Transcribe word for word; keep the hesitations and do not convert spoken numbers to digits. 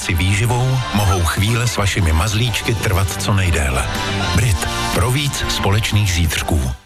si výživou mohou chvíle s vašimi mazlíčky trvat co nejdéle. Brit. Pro víc společných zítřků.